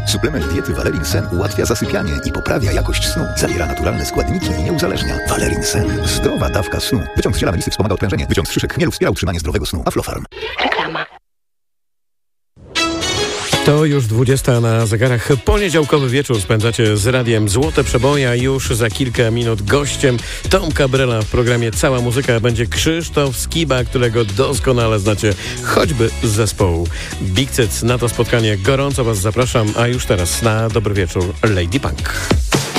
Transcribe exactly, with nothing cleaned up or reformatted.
Suplement diety Valerin Sen ułatwia zasypianie i poprawia jakość snu. Zawiera naturalne składniki i nie uzależnia. Valerin Sen. Zdrowa dawka snu. Wyciąg z ziela melisy wspomaga odprężenie. Wyciąg z szyszek chmielu wspiera utrzymanie zdrowego snu. Aflofarm. Reklama. To już dwudziesta na zegarach. Poniedziałkowy wieczór spędzacie z radiem Złote Przeboje. Już za kilka minut gościem Tomka Brela w programie Cała Muzyka będzie Krzysztof Skiba, którego doskonale znacie choćby z zespołu Big Cyc. Na to spotkanie gorąco Was zapraszam, a już teraz na dobry wieczór Lady Punk.